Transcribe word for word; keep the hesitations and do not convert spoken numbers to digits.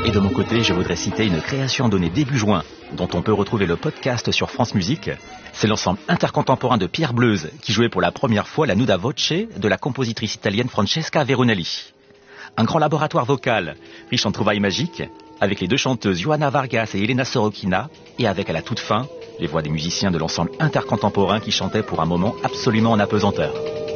Et de mon côté, je voudrais citer une création donnée début juin, dont on peut retrouver le podcast sur France Musique. C'est l'ensemble intercontemporain de Pierre Bleuze, qui jouait pour la première fois la Nuda Voce de la compositrice italienne Francesca Veronelli. Un grand laboratoire vocal, riche en trouvailles magiques, avec les deux chanteuses Johanna Vargas et Elena Sorokina, et avec à la toute fin, les voix des musiciens de l'ensemble intercontemporain qui chantaient pour un moment absolument en apesanteur.